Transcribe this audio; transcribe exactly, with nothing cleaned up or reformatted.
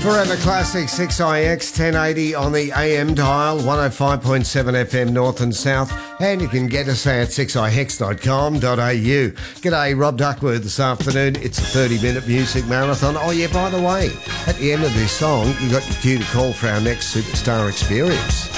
Forever Classic six I X ten eighty on the A M dial, one oh five point seven F M north and south, and you can get us at six i hex dot com dot a u. G'day, Rob Duckworth this afternoon. It's a thirty minute music marathon. Oh yeah, by the way, at the end of this song, you got your cue to call for our next superstar experience.